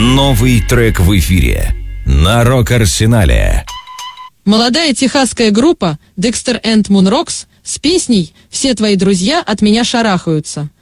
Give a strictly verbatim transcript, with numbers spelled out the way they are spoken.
Новый трек в эфире на Рок-Арсенале. Молодая техасская группа Dexter and Moon Rocks с песней «Все твои друзья от меня шарахаются».